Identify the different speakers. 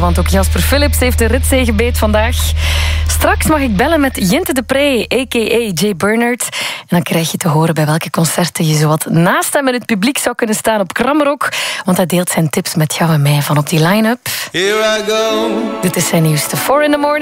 Speaker 1: Want ook Jasper Philips heeft de ritzegenbeet vandaag. Straks mag ik bellen met Jinte de Pre, a.k.a. Jay Bernard. En dan krijg je te horen bij welke concerten je zowat naast hem in het publiek zou kunnen staan op Kramrock. Want hij deelt zijn tips met jou en mij van op die line-up.
Speaker 2: Here I go.
Speaker 1: Dit is zijn nieuwste 4 in the Morning.